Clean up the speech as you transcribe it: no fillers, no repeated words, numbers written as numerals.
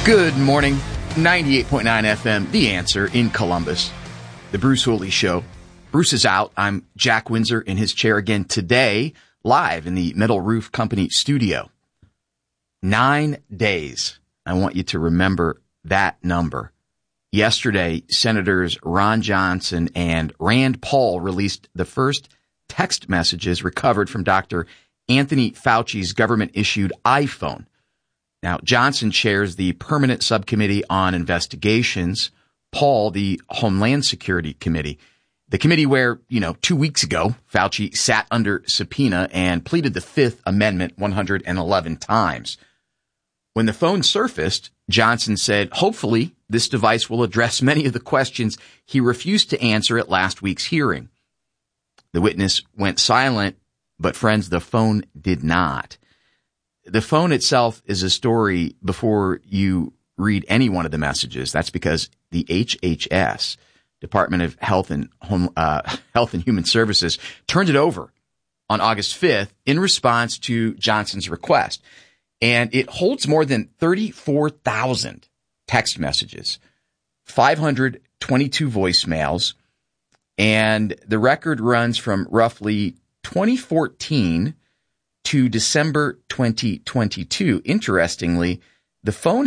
Good morning. 98.9 FM, The Answer in Columbus. The Bruce Hooley Show. Bruce is out. I'm Jack Windsor in his chair again today, live in the Metal Roof Company studio. 9 days. I want you to remember that number. Yesterday, Senators Ron Johnson and Rand Paul released the first text messages recovered from Dr. Anthony Fauci's government-issued iPhone. Now, Johnson chairs the Permanent Subcommittee on Investigations, Paul, the Homeland Security Committee. The committee where, 2 weeks ago, Fauci sat under subpoena and pleaded the Fifth Amendment 111 times. When the phone surfaced, Johnson said, hopefully, this device will address many of the questions he refused to answer at last week's hearing. The witness went silent, but friends, the phone did not. The phone itself is a story before you read any one of the messages. That's because the HHS, Department of Health and Human Services, turned it over on August 5th in response to Johnson's request. And it holds more than 34,000 text messages, 522 voicemails, and the record runs from roughly 2014 to December 2022. Interestingly, the phone